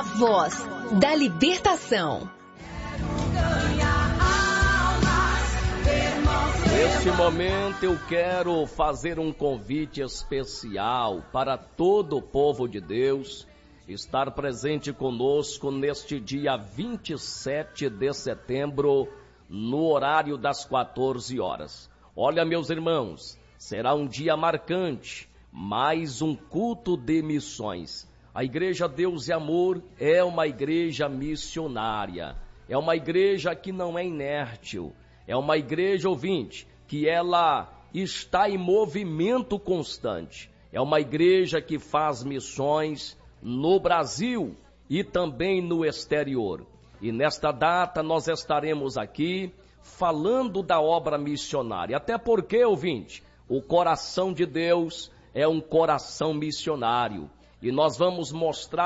voz da libertação. Neste momento eu quero fazer um convite especial para todo o povo de Deus estar presente conosco neste dia 27 de setembro, no horário das 14 horas. Olha, meus irmãos, será um dia marcante, mais um culto de missões. A Igreja Deus e Amor é uma igreja missionária, é uma igreja que não é inértil, é uma igreja, ouvinte, que ela está em movimento constante. É uma igreja que faz missões no Brasil e também no exterior. E nesta data nós estaremos aqui falando da obra missionária. Até porque, ouvinte, o coração de Deus é um coração missionário. E nós vamos mostrar